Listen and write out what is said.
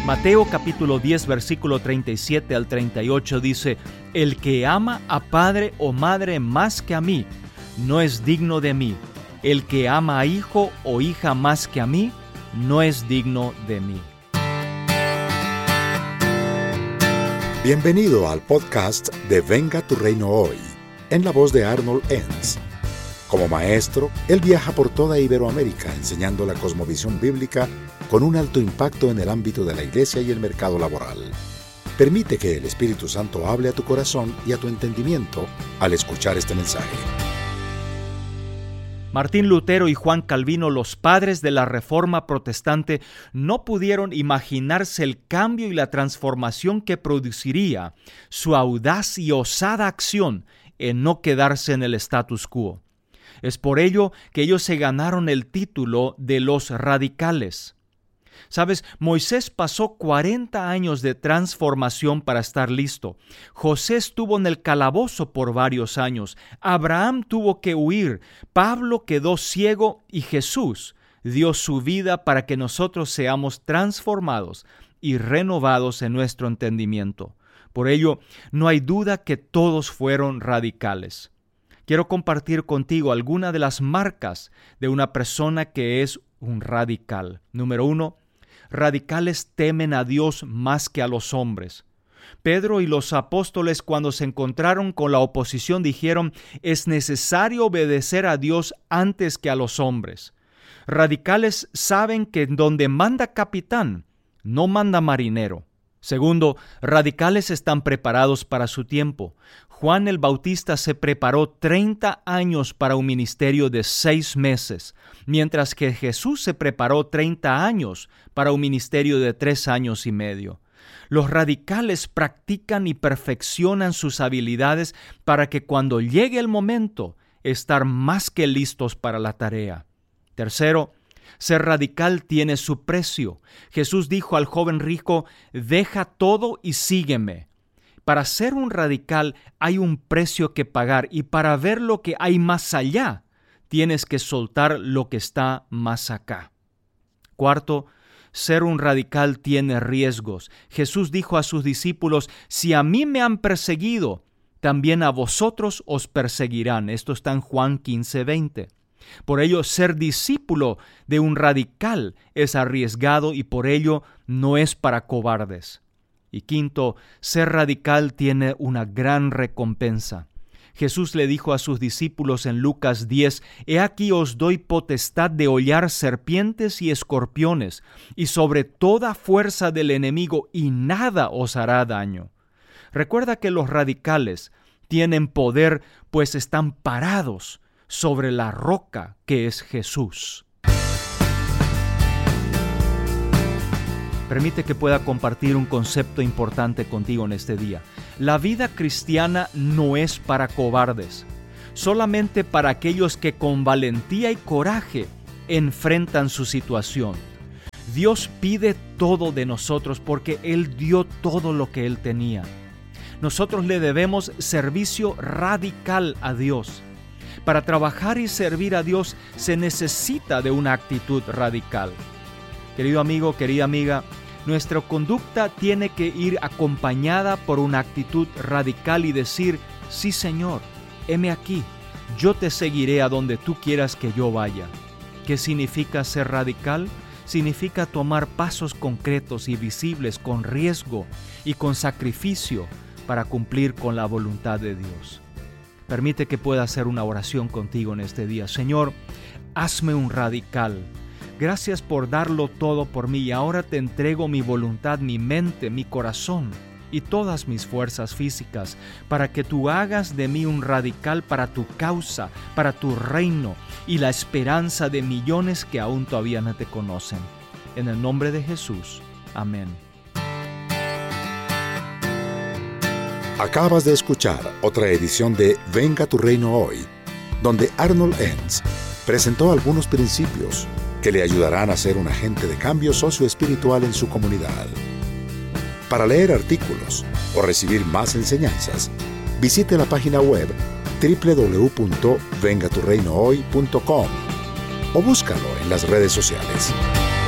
Mateo capítulo 10, versículo 37 al 38 dice: El que ama a padre o madre más que a mí, no es digno de mí. El que ama a hijo o hija más que a mí, no es digno de mí. Bienvenido al podcast de Venga tu Reino Hoy, en la voz de Arnold Enns. Como maestro, él viaja por toda Iberoamérica enseñando la cosmovisión bíblica con un alto impacto en el ámbito de la iglesia y el mercado laboral. Permite que el Espíritu Santo hable a tu corazón y a tu entendimiento al escuchar este mensaje. Martín Lutero y Juan Calvino, los padres de la Reforma Protestante, no pudieron imaginarse el cambio y la transformación que produciría su audaz y osada acción en no quedarse en el status quo. Es por ello que ellos se ganaron el título de los radicales. ¿Sabes? Moisés pasó 40 años de transformación para estar listo. José estuvo en el calabozo por varios años. Abraham tuvo que huir. Pablo quedó ciego y Jesús dio su vida para que nosotros seamos transformados y renovados en nuestro entendimiento. Por ello, no hay duda que todos fueron radicales. Quiero compartir contigo algunas de las marcas de una persona que es un radical. Número 1, radicales temen a Dios más que a los hombres. Pedro y los apóstoles, cuando se encontraron con la oposición, dijeron: es necesario obedecer a Dios antes que a los hombres. Radicales saben que donde manda capitán, no manda marinero. Segundo, radicales están preparados para su tiempo. Juan el Bautista se preparó 30 años para un ministerio de 6 meses, mientras que Jesús se preparó 30 años para un ministerio de 3 años y medio. Los radicales practican y perfeccionan sus habilidades para que cuando llegue el momento, estar más que listos para la tarea. Tercero, ser radical tiene su precio. Jesús dijo al joven rico: deja todo y sígueme. Para ser un radical hay un precio que pagar, y para ver lo que hay más allá, tienes que soltar lo que está más acá. Cuarto, ser un radical tiene riesgos. Jesús dijo a sus discípulos: si a mí me han perseguido, también a vosotros os perseguirán. Esto está en Juan 15:20. Por ello, ser discípulo de un radical es arriesgado y por ello no es para cobardes. Y quinto, ser radical tiene una gran recompensa. Jesús le dijo a sus discípulos en Lucas 10: He aquí os doy potestad de hollar serpientes y escorpiones, y sobre toda fuerza del enemigo, y nada os hará daño. Recuerda que los radicales tienen poder, pues están parados sobre la roca que es Jesús. Permite que pueda compartir un concepto importante contigo en este día. La vida cristiana no es para cobardes, solamente para aquellos que con valentía y coraje enfrentan su situación. Dios pide todo de nosotros porque Él dio todo lo que Él tenía. Nosotros le debemos servicio radical a Dios. Para trabajar y servir a Dios se necesita de una actitud radical. Querido amigo, querida amiga, nuestra conducta tiene que ir acompañada por una actitud radical y decir: sí, Señor, heme aquí, yo te seguiré a donde tú quieras que yo vaya. ¿Qué significa ser radical? Significa tomar pasos concretos y visibles con riesgo y con sacrificio para cumplir con la voluntad de Dios. Permite que pueda hacer una oración contigo en este día. Señor, hazme un radical. Gracias por darlo todo por mí y ahora te entrego mi voluntad, mi mente, mi corazón y todas mis fuerzas físicas para que tú hagas de mí un radical para tu causa, para tu reino y la esperanza de millones que aún todavía no te conocen. En el nombre de Jesús. Amén. Acabas de escuchar otra edición de Venga tu Reino Hoy, donde Arnold Enns presentó algunos principios que le ayudarán a ser un agente de cambio socioespiritual en su comunidad. Para leer artículos o recibir más enseñanzas, visite la página web www.vengaturreinohoy.com o búscalo en las redes sociales.